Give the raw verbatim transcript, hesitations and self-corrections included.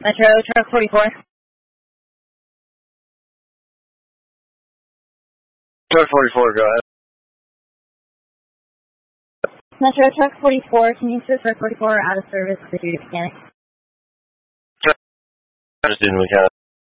Metro, truck forty-four. Truck forty-four, go ahead. Metro, truck forty-four, can you switch truck forty-four out of service for duty mechanic? Just doing mechanic.